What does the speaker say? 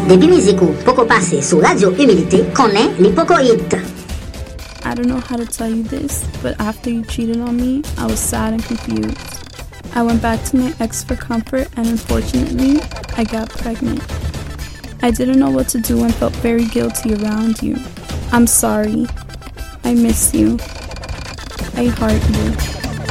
Depi mizikou poko pase sou Radio Humilité, konen li poko hit. I don't know how to tell you this, but after you cheated on me, I was sad and confused. I went back to my ex for comfort, and unfortunately, I got pregnant. I didn't know what to do and felt very guilty around you. I'm sorry. I miss you. I heart you.